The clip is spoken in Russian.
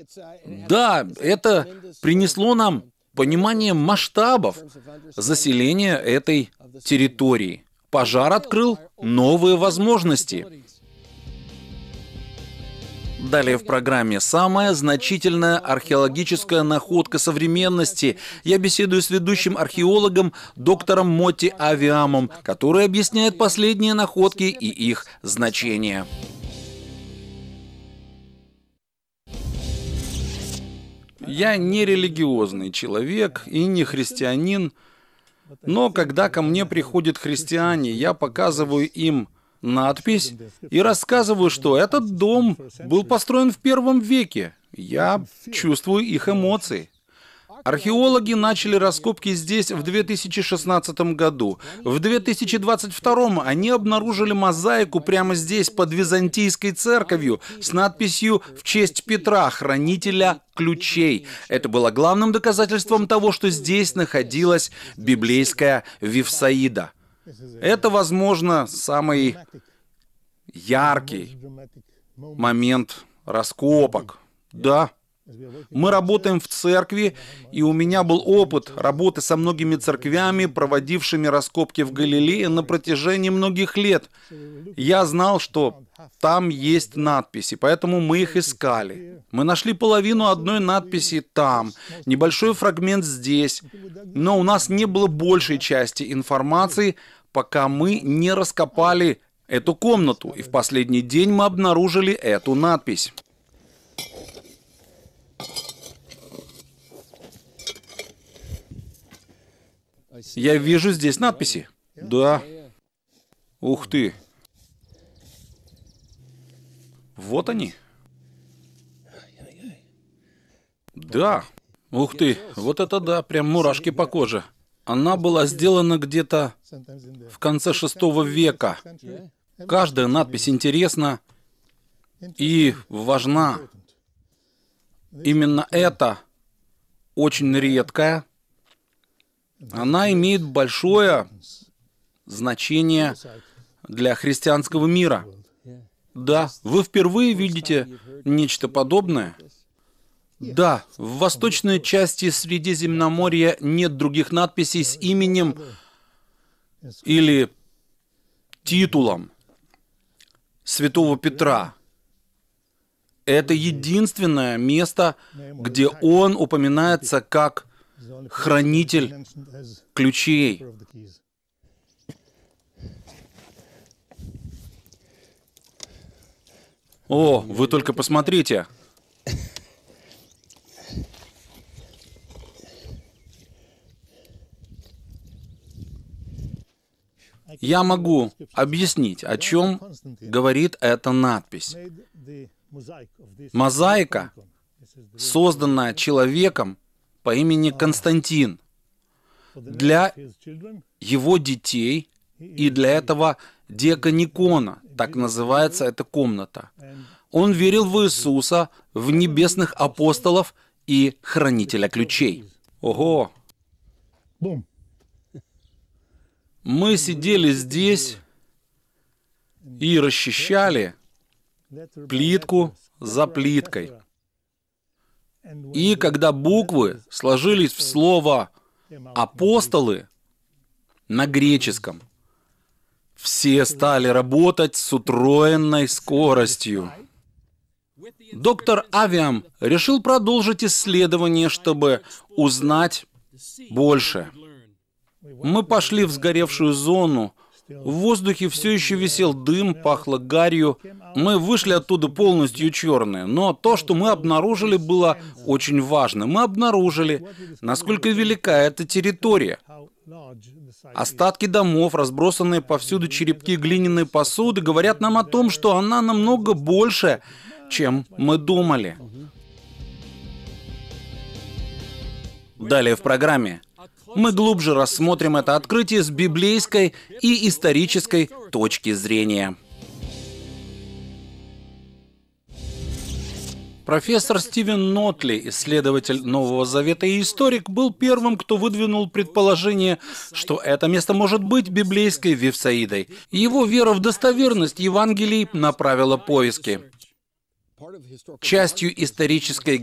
Да, это принесло нам понимание масштабов заселения этой территории. Пожар открыл новые возможности. Далее в программе самая значительная археологическая находка современности. Я беседую с ведущим археологом доктором Мотти Авиамом, который объясняет последние находки и их значение. Я не религиозный человек и не христианин, но когда ко мне приходят христиане, я показываю им надпись и рассказываю, что этот дом был построен в 1 веке. Я чувствую их эмоции. Археологи начали раскопки здесь в 2016 году. В 2022 они обнаружили мозаику прямо здесь, под Византийской церковью, с надписью «В честь Петра, хранителя ключей». Это было главным доказательством того, что здесь находилась библейская Вифсаида. Это, возможно, самый яркий момент раскопок. Да. Мы работаем в церкви, и у меня был опыт работы со многими церквями, проводившими раскопки в Галилее на протяжении многих лет. Я знал, что там есть надписи, поэтому мы их искали. Мы нашли половину одной надписи там, небольшой фрагмент здесь, но у нас не было большей части информации, пока мы не раскопали эту комнату, и в последний день мы обнаружили эту надпись. Я вижу здесь надписи. Да. Ух ты. Вот они. Да. Ух ты. Вот это да, прям мурашки по коже. Она была сделана где-то в конце VI века. Каждая надпись интересна и важна. Именно эта очень редкая. Она имеет большое значение для христианского мира. Да, вы впервые видите нечто подобное? Да, в восточной части Средиземноморья нет других надписей с именем или титулом святого Петра. Это единственное место, где он упоминается как хранитель ключей. О, вы только посмотрите. Я могу объяснить, о чем говорит эта надпись. Мозаика, созданная человеком по имени Константин, для его детей и для этого диаконикона, так называется эта комната. Он верил в Иисуса, в небесных апостолов и хранителя ключей. Ого! Мы сидели здесь и расчищали плитку за плиткой. И когда буквы сложились в слово «апостолы» на греческом, все стали работать с утроенной скоростью. Доктор Авиам решил продолжить исследование, чтобы узнать больше. Мы пошли в сгоревшую зону. В воздухе все еще висел дым, пахло гарью. Мы вышли оттуда полностью черные, но то, что мы обнаружили, было очень важно. Мы обнаружили, насколько велика эта территория. Остатки домов, разбросанные повсюду черепки глиняной посуды, говорят нам о том, что она намного больше, чем мы думали. Далее в программе мы глубже рассмотрим это открытие с библейской и исторической точки зрения. Профессор Стивен Нотли, исследователь Нового Завета и историк, был первым, кто выдвинул предположение, что это место может быть библейской Вифсаидой. Его вера в достоверность Евангелий направила поиски. Частью исторической